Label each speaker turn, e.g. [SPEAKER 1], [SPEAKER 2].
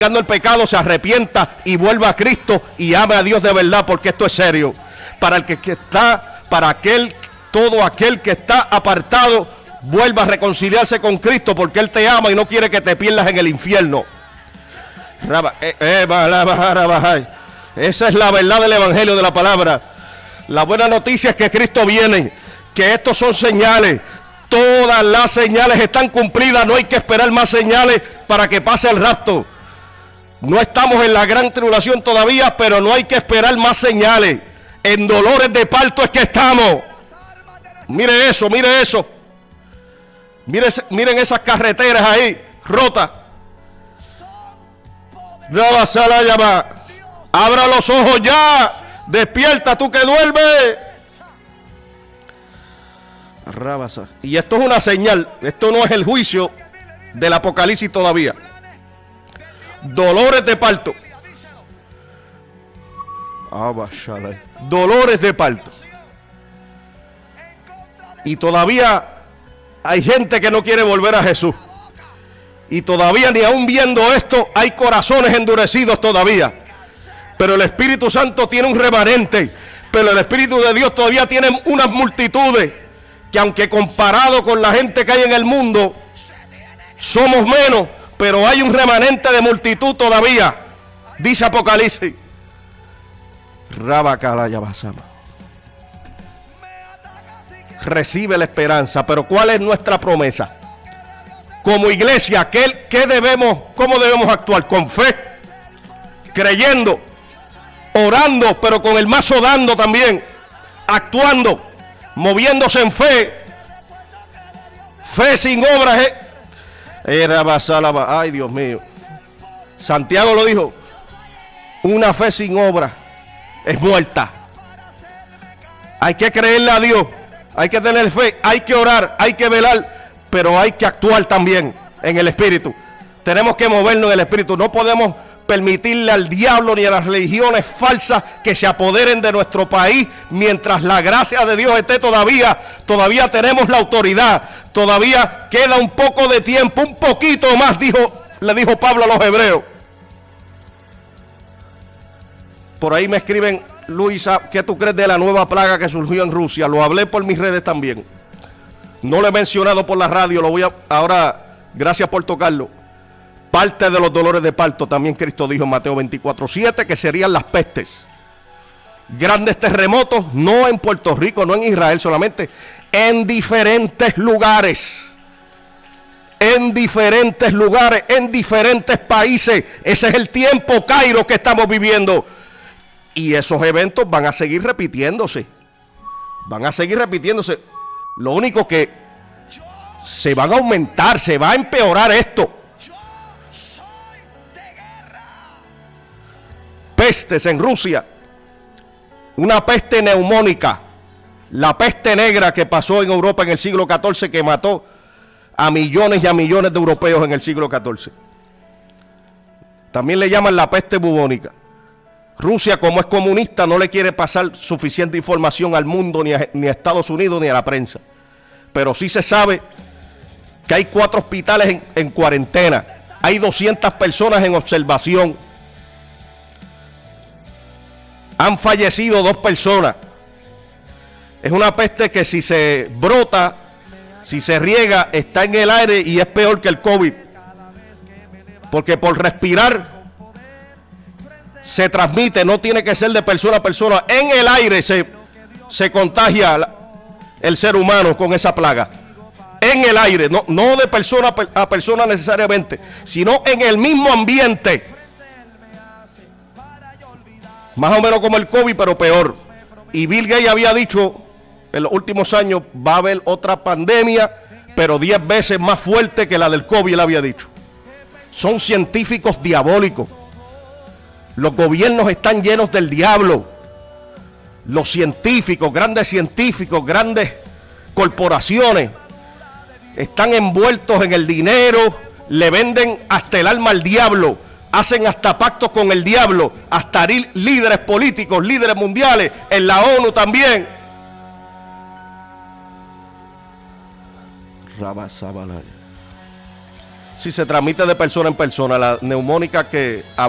[SPEAKER 1] el pecado se arrepienta y vuelva a Cristo y ame a Dios de verdad, porque esto es serio. Todo aquel que está apartado vuelva a reconciliarse con Cristo, porque Él te ama y no quiere que te pierdas en el infierno. Esa es la verdad del evangelio de la palabra. La buena noticia es que Cristo viene, que estos son señales. Todas las señales están cumplidas, no hay que esperar más señales para que pase el rapto. No estamos en la gran tribulación todavía, pero no hay que esperar más señales. En dolores de parto es que estamos. Mire eso, mire eso. Miren esas carreteras ahí, rotas. Abra los ojos ya. Despierta tú que duermes. Y esto es una señal. Esto no es el juicio del Apocalipsis todavía. Dolores de parto. Dolores de parto. Y todavía hay gente que no quiere volver a Jesús. Y todavía, ni aún viendo esto, hay corazones endurecidos todavía. Pero el Espíritu Santo tiene un remanente. Pero el Espíritu de Dios todavía tiene unas multitudes que, aunque comparado con la gente que hay en el mundo, somos menos, pero hay un remanente de multitud todavía, dice Apocalipsis. Recibe la esperanza, pero ¿cuál es nuestra promesa? Como iglesia, ¿cómo debemos actuar? Con fe, creyendo, orando, pero con el mazo dando también, actuando, moviéndose en fe. Fe sin obras. Ay, Dios mío. Santiago lo dijo. Una fe sin obras es muerta. Hay que creerle a Dios. Hay que tener fe. Hay que orar. Hay que velar. Pero hay que actuar también en el Espíritu. Tenemos que movernos en el Espíritu. No podemos permitirle al diablo ni a las religiones falsas que se apoderen de nuestro país mientras la gracia de Dios esté todavía tenemos la autoridad, todavía queda un poco de tiempo, un poquito más, le dijo Pablo a los hebreos. Por ahí me escriben: Luisa, ¿qué tú crees de la nueva plaga que surgió en Rusia? Lo hablé por mis redes también, no lo he mencionado por la radio, ahora, gracias por tocarlo. Parte de los dolores de parto también Cristo dijo en Mateo 24:7 que serían las pestes. Grandes terremotos, no en Puerto Rico, no en Israel solamente, en diferentes lugares. En diferentes lugares, en diferentes países. Ese es el tiempo Cairo que estamos viviendo. Y esos eventos van a seguir repitiéndose. Van a seguir repitiéndose. Lo único que se van a aumentar, se va a empeorar esto. Pestes en Rusia, una peste neumónica, la peste negra que pasó en Europa en el siglo XIV, que mató a millones y a millones de europeos en el siglo XIV. También le llaman la peste bubónica. Rusia, como es comunista, no le quiere pasar suficiente información al mundo, ni a Estados Unidos, ni a la prensa. Pero sí se sabe que hay 4 hospitales en cuarentena, hay 200 personas en observación. Han fallecido 2 personas. Es una peste que si se brota, si se riega, está en el aire y es peor que el COVID. Porque por respirar se transmite, no tiene que ser de persona a persona. En el aire se contagia el ser humano con esa plaga. En el aire, no de persona a persona necesariamente, sino en el mismo ambiente. Más o menos como el COVID, pero peor. Y Bill Gates había dicho en los últimos años va a haber otra pandemia, pero 10 veces más fuerte que la del COVID, él había dicho. Son científicos diabólicos. Los gobiernos están llenos del diablo. Los científicos, grandes corporaciones, están envueltos en el dinero, le venden hasta el alma al diablo. Hacen hasta pactos con el diablo, hasta líderes políticos, líderes mundiales, en la ONU también. si se transmite de persona en persona. La neumónica que